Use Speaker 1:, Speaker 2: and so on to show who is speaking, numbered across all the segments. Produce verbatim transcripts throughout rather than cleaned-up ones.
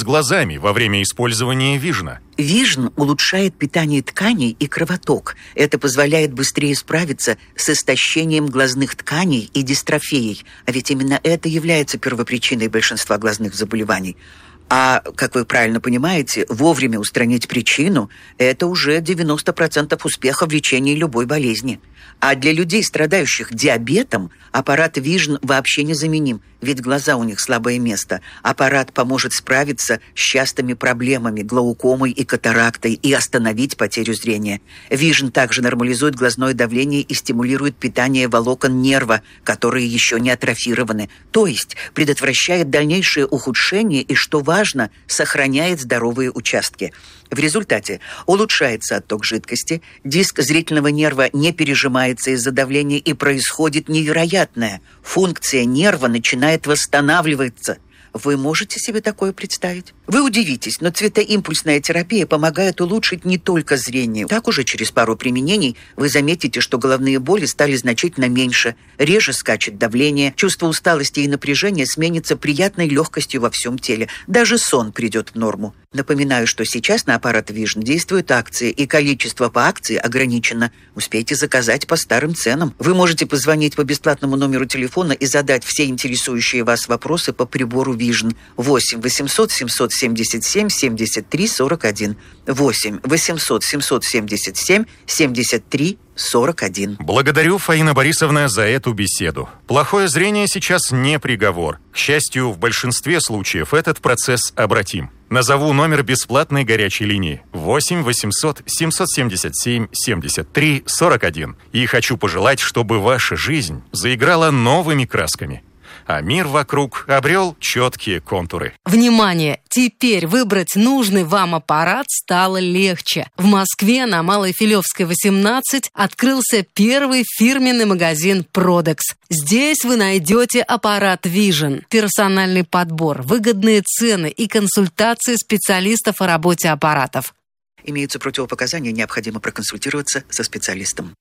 Speaker 1: с глазами во время использования Vision?
Speaker 2: Vision улучшает питание тканей и кровоток. Это позволяет быстрее справиться с истощением глазных тканей и дистрофией. А ведь именно это является первопричиной большинства глазных заболеваний. А, как вы правильно понимаете, вовремя устранить причину – это уже девяносто процентов успеха в лечении любой болезни. А для людей, страдающих диабетом, аппарат Vision вообще незаменим, ведь глаза у них слабое место. Аппарат поможет справиться с частыми проблемами, глаукомой и катарактой, и остановить потерю зрения. Vision также нормализует глазное давление и стимулирует питание волокон нерва, которые еще не атрофированы. То есть предотвращает дальнейшее ухудшение и, что важно, сохраняет здоровые участки. В результате улучшается отток жидкости, диск зрительного нерва не пережимается из-за давления, и происходит невероятное. Функция нерва начинает восстанавливаться. Вы можете себе такое представить? Вы удивитесь, но цветоимпульсная терапия помогает улучшить не только зрение. Так уже через пару применений вы заметите, что головные боли стали значительно меньше, реже скачет давление, чувство усталости и напряжения сменится приятной легкостью во всем теле. Даже сон придет в норму. Напоминаю, что сейчас на аппарат Vision действуют акции, и количество по акции ограничено. Успейте заказать по старым ценам. Вы можете позвонить по бесплатному номеру телефона и задать все интересующие вас вопросы по прибору Vision. восемь восемьсот семьсот семьдесят семь семьдесят три сорок один. восемь восемьсот семьсот семьдесят семь семьдесят три сорок один.
Speaker 1: Благодарю, Фаина Борисовна, за эту беседу. Плохое зрение сейчас не приговор. К счастью, в большинстве случаев этот процесс обратим. Назову номер бесплатной горячей линии восемь восемьсот семьсот семьдесят семь семьдесят три сорок один. И хочу пожелать, чтобы ваша жизнь заиграла новыми красками, а мир вокруг обрел четкие контуры.
Speaker 3: Внимание! Теперь выбрать нужный вам аппарат стало легче. В Москве на Малой Филевской, восемнадцать открылся первый фирменный магазин Продекс. Здесь вы найдете аппарат Vision, персональный подбор, выгодные цены и консультации специалистов о работе аппаратов.
Speaker 2: Имеются противопоказания, необходимо проконсультироваться со специалистом.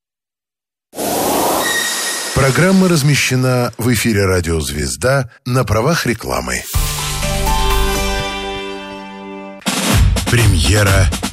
Speaker 4: Программа размещена в эфире «Радио Звезда» на правах рекламы. Премьера